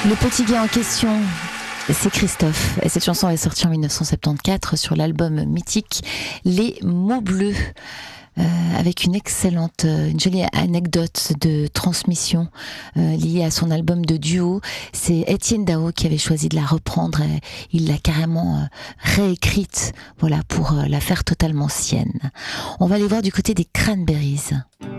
Le petit gars en question, c'est Christophe. Et cette chanson est sortie en 1974 sur l'album mythique Les mots bleus. Avec une excellente, une jolie anecdote de transmission liée à son album de duo. C'est Étienne Dao qui avait choisi de la reprendre. Et il l'a carrément réécrite, voilà, pour la faire totalement sienne. On va aller voir du côté des Cranberries.